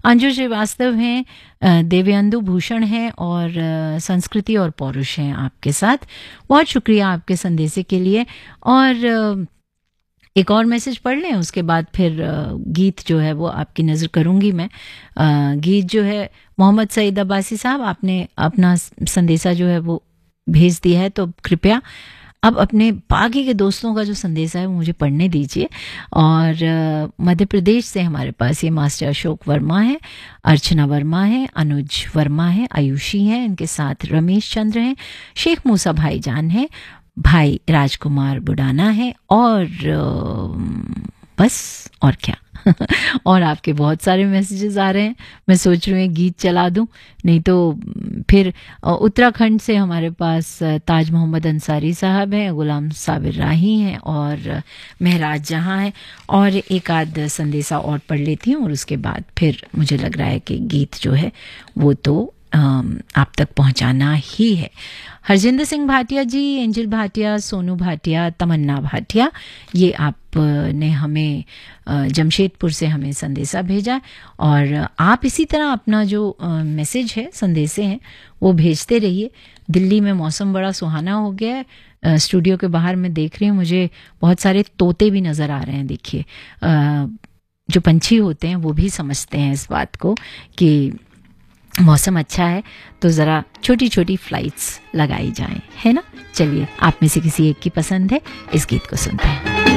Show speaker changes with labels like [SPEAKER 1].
[SPEAKER 1] अंजू श्रीवास्तव हैं, देवयंदु भूषण हैं और संस्कृति और पौरुष हैं आपके साथ। बहुत शुक्रिया आपके संदेशे के लिए। और एक और मैसेज पढ़ लें, उसके बाद फिर गीत जो है वो आपकी नज़र करूँगी मैं। गीत जो है मोहम्मद सईद अब्बासी साहब, आपने अपना संदेशा जो है वो भेज दिया है, तो कृपया अब अपने बाकी के दोस्तों का जो संदेशा है वो मुझे पढ़ने दीजिए। और मध्य प्रदेश से हमारे पास ये मास्टर अशोक वर्मा है, अर्चना वर्मा है, अनुज वर्मा है, आयुषी हैं, इनके साथ रमेश चंद्र हैं, शेख मूसा भाईजान हैं, भाई राजकुमार बुडाना है, और बस और क्या। और आपके बहुत सारे मैसेजेस आ रहे हैं, मैं सोच रही हूँ गीत चला दूं, नहीं तो फिर उत्तराखंड से हमारे पास ताज मोहम्मद अंसारी साहब हैं, गुलाम साबिर राही हैं और महराज जहां हैं। और एक आध संदेशा और पढ़ लेती हूँ और उसके बाद फिर मुझे लग रहा है कि गीत जो है वो तो आप तक पहुंचाना ही है। हरजिंदर सिंह भाटिया जी, एंजल भाटिया, सोनू भाटिया, तमन्ना भाटिया, ये आपने हमें जमशेदपुर से हमें संदेशा भेजा। और आप इसी तरह अपना जो मैसेज है, संदेशे हैं, वो भेजते रहिए। दिल्ली में मौसम बड़ा सुहाना हो गया है। स्टूडियो के बाहर मैं देख रही हूँ, मुझे बहुत सारे तोते भी नज़र आ रहे हैं। देखिए, जो पंछी होते हैं वो भी समझते हैं इस बात को कि मौसम अच्छा है, तो ज़रा छोटी छोटी फ्लाइट्स लगाई जाएं, है ना। चलिए, आप में से किसी एक की पसंद है, इस गीत को सुनते हैं।